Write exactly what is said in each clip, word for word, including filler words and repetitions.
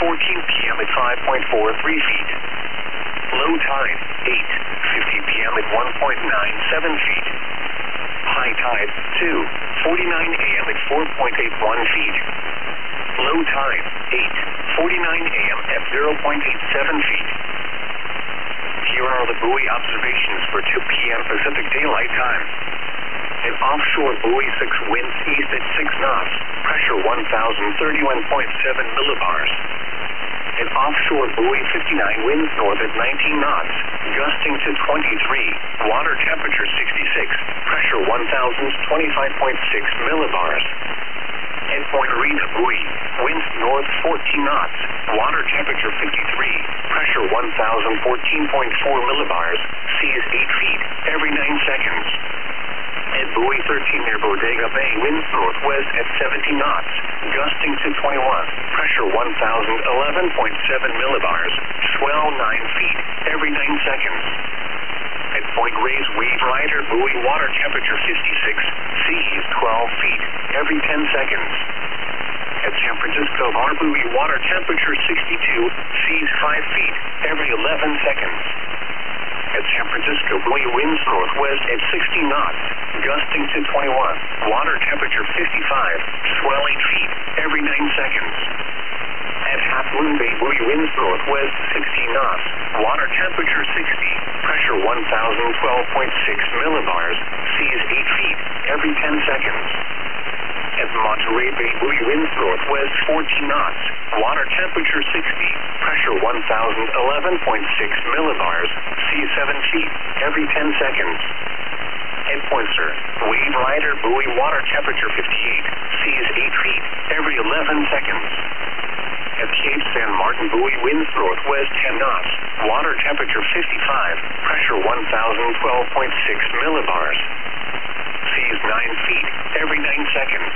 fourteen p m at five point four three feet. Low tide, eight fifty p m at one point nine seven feet. High tide, two forty-nine a m at four point eight one feet. Low tide, eight forty-nine a m at zero point eight seven feet. Here are the buoy observations for two p m Pacific Daylight Time. An offshore buoy six winds east at six knots, pressure one thousand thirty-one point seven millibars. An offshore buoy fifty-nine winds north at nineteen knots, gusting to twenty-three, water temperature sixty-six, pressure one thousand twenty-five point six millibars. At Point Arena buoy, winds north fourteen knots, water temperature fifty-three, pressure one thousand fourteen point four millibars, seas eight feet every nine seconds. At buoy thirteen near Bodega Bay, winds northwest at seventy knots, gusting to twenty-one, pressure one thousand eleven point seven millibars, swell nine feet every nine seconds. At Point Reyes Wave Rider buoy, water temperature fifty-six, seas twelve feet every ten seconds. At San Francisco Bar buoy, water temperature sixty-two, seas five feet every eleven seconds. At San Francisco buoy, winds northwest at sixty knots, gusting to twenty-one, water temperature fifty-five, swell eight feet every nine seconds. At Half Moon Bay buoy, winds northwest sixty knots, water temperature sixty, pressure one thousand twelve point six millibars, seas eight feet every ten seconds. At Monterey Bay buoy, winds northwest fourteen knots, water temperature sixty, pressure one thousand eleven point six millibars, seas seven feet every ten seconds. At Point Sur, Wave Rider buoy, water temperature fifty-eight, seas eight feet every eleven seconds. At Cape San Martin buoy, winds northwest ten knots, water temperature fifty-five, pressure one thousand twelve point six millibars, seas nine feet every nine seconds.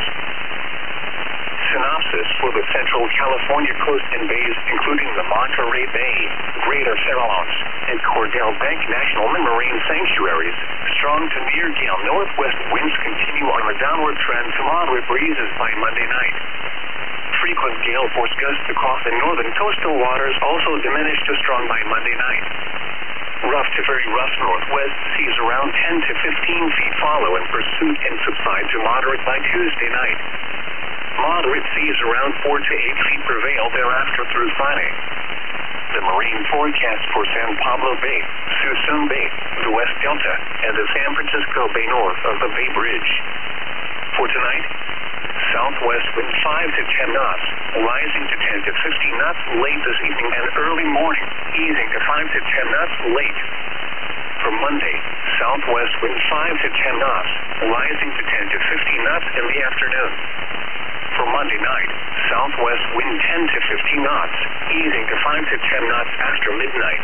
Synopsis for the Central California coast and bays, including the Monterey Bay, Greater Farallones, and Cordell Bank National Marine Sanctuaries. Strong to near gale northwest winds continue on a downward trend to moderate breezes by Monday night. Frequent gale force gusts across the northern coastal waters also diminish to strong by Monday night. Rough to very rough northwest seas around ten to fifteen feet follow in pursuit and subside to moderate by Tuesday night. Moderate seas around four to eight feet prevail thereafter through Friday. The marine forecast for San Pablo Bay, Suisun Bay, the West Delta, and the San Francisco Bay north of the Bay Bridge. For tonight, southwest wind five to ten knots, rising to ten to fifteen knots late this evening and early morning, easing to five to ten knots late. For Monday, southwest wind five to ten knots, rising to ten to fifteen knots in the afternoon. For Monday night, southwest wind ten to fifteen knots, easing to five to ten knots after midnight.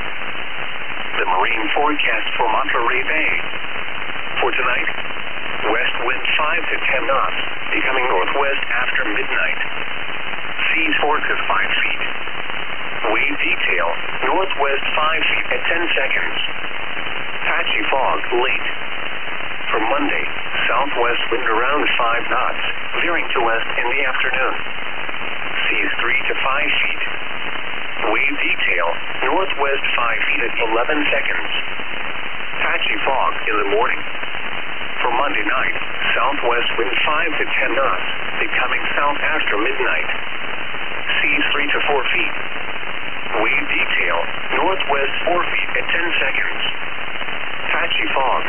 The marine forecast for Monterey Bay. For tonight, west wind five to ten knots, becoming northwest after midnight. Seas four to five feet. Wave detail, northwest five feet at ten seconds. Patchy fog late. For Monday, southwest wind around five knots, veering to west in the afternoon. Seas three to five feet. Wave detail, northwest five feet at eleven seconds. Patchy fog in the morning. For Monday night, southwest wind five to ten knots, becoming south after midnight. Seas three to four feet. Wave detail, northwest four feet at ten seconds. Patchy fog.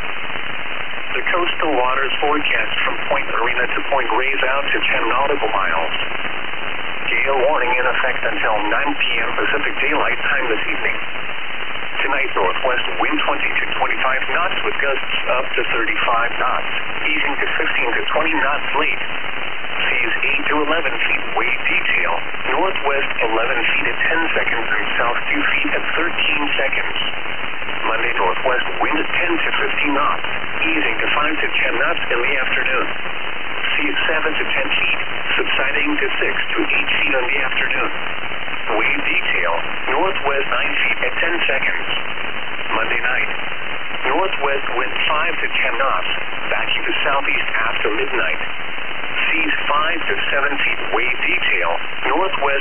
The coastal waters forecast from Point Arena to Point Reyes out to ten nautical miles. Gale warning in effect until nine p m Pacific Daylight Time this evening. Tonight, northwest wind twenty to twenty-five knots with gusts up to thirty-five knots, easing to fifteen to twenty knots late. Seas eight to eleven feet. Wave detail, northwest eleven feet at ten seconds and south two feet at thirteen seconds. Monday, northwest wind at ten to fifteen knots, easing to five to ten knots in the afternoon. Seas seven to ten feet, subsiding to six to eight feet in the afternoon. Wave detail, northwest nine feet at ten seconds. Monday night, northwest wind five to ten knots, backing to southeast after midnight. Seas five to seven feet. Wave detail, northwest